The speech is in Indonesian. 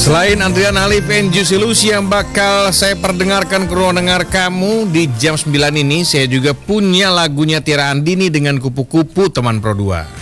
Selain Andrian Halif and Juicy Lucy yang bakal saya perdengarkan ke ruang dengar kamu di jam 9 ini, saya juga punya lagunya Tira Andini dengan Kupu-Kupu Teman Pro 2.